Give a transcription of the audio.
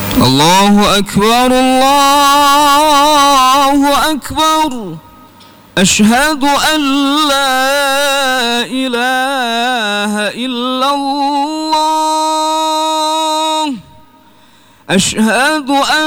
الله أكبر الله أكبر. أشهد أن لا إله إلا الله. أشهد أن